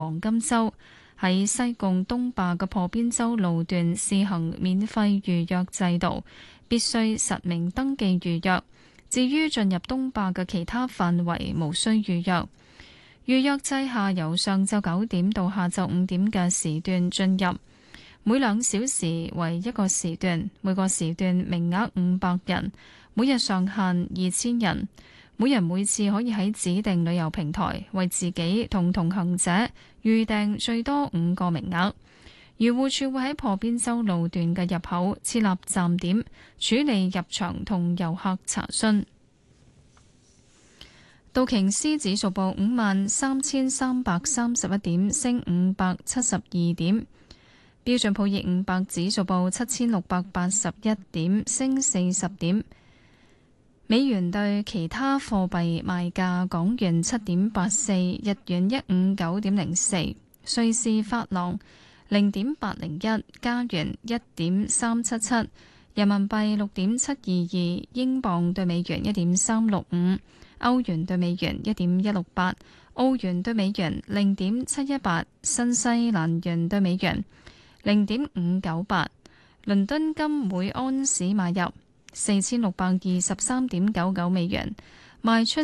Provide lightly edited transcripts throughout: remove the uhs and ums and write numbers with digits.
黃金週喺西貢東壩嘅破邊洲路段試行免費預約制度，必須實名登記預約。至於進入東壩嘅其他範圍，無需預約。預約制下，由上晝9點到下晝5點嘅時段進入，每2小時為一個時段，每個時段名額500人，每日上限2000人。每人每次可以喺指定旅遊平台為自己同同行者預訂最多5個名額。漁護署會喺破邊洲路段嘅入口設立站點，處理入場同遊客查詢。道瓊斯指數報53,331點，升572點。標準普爾500指數報7,681點，升40點。美元對其他貨幣賣價：港元7.84，日元159.04，瑞士法郎0.801，加元1.377，人民幣6.722，英鎊對美元1.365，歐元對美元1.168，澳元對美元0.718，新西蘭元對美元0.598。倫敦金每安士買入4623.99美元，賣出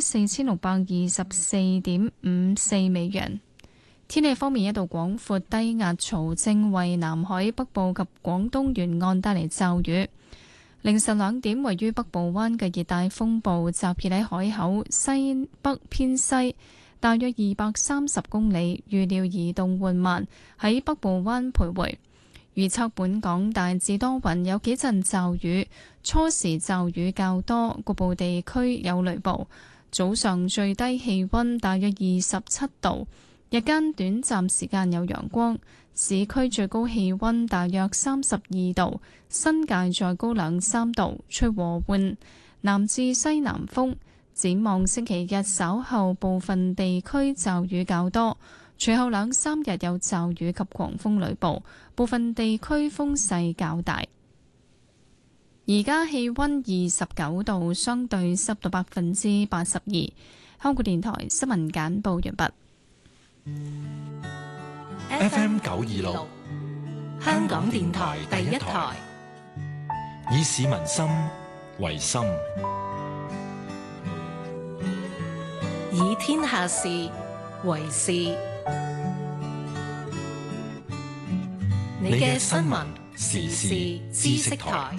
4624.54美元。天氣方面，一道廣闊低壓槽正為南海北部及廣東沿岸帶嚟驟雨。凌晨2點，位於北部灣嘅熱帶風暴集結喺海口西北偏西，大約230公里，預料移動緩慢，喺北部灣徘徊。預測本港大致多雲，有幾陣驟雨，初時驟雨較多，局部地區有雷暴。早上最低氣溫大約27度，日間短暫時間有陽光。市區最高氣溫大約32度，新界再高2-3度，吹和緩南至西南風。展望星期日稍後部分地區驟雨較多。隨後2-3日有驟雨及狂風雷暴，部分地區風勢較大。而家氣溫29度，相對濕度82%。香港電台新聞簡報完畢。 FM 926，香港電台第一台，以市民心為心， 以天下事為事。你嘅新聞時事知識台。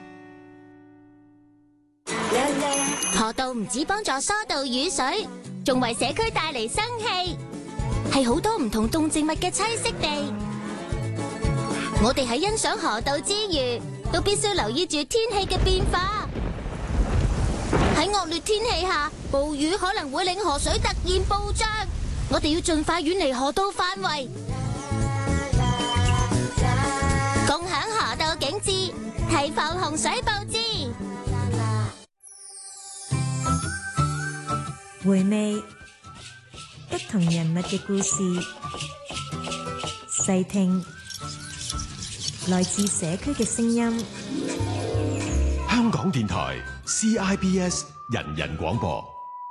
河道唔止幫助疏導雨水，仲為社區帶嚟生氣，係好多唔同動植物嘅棲息地。我哋喺欣賞河道之餘，都必須留意住天氣嘅變化。喺惡劣天氣下，暴雨可能會令河水突然暴漲，我哋要盡快遠離河道範圍。共享河道景致，提防洪水暴至。 回味不同人物嘅故事，細聽來自社區嘅聲音。 香港電台 CIBS 人人廣播。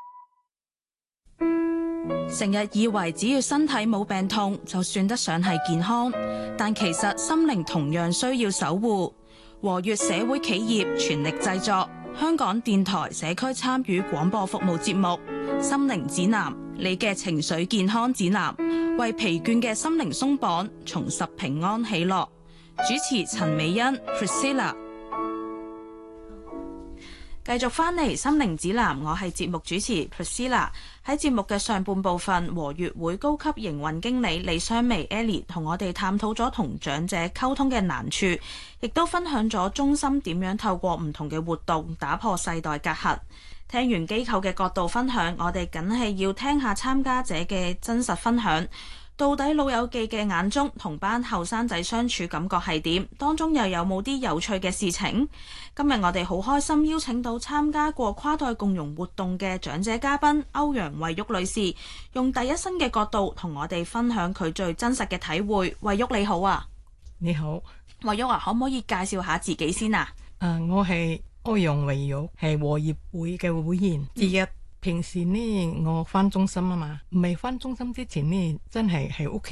成日以為只要身體冇病痛就算得上係健康，但其實心靈同樣需要守護。和悅社會企業全力製作香港電台社區參與廣播服務節目《心靈指南》，你嘅情緒健康指南，為疲倦嘅心靈鬆綁，重拾平安喜樂。主持陳美欣 Priscilla。繼續返嚟心靈指南，我係節目主持 Priscilla。喺節目嘅上半部分，和悅會高級營運經理李雙薇 Ellie 同我哋探討咗同長者溝通嘅難處，亦都分享咗中心點樣透過唔同嘅活動打破世代隔閡。聽完機構嘅角度分享，我哋梗係要聽下參加者嘅真實分享。到底老友記嘅眼中同班後生仔相處感覺係點？當中又有冇啲有趣嘅事情？今日我哋好開心邀請到參加過跨代共融活動嘅長者嘉賓歐陽慧玉女士，用第一身嘅角度同我哋分享佢最真實嘅體會。慧玉你好啊！ 你好， 慧玉啊，可唔可以介紹下自己先啊？ 我係歐陽慧玉，係和悅會嘅會員之一。 平時呢，我翻中心啊嘛，唔係翻中心之前呢，真係喺屋企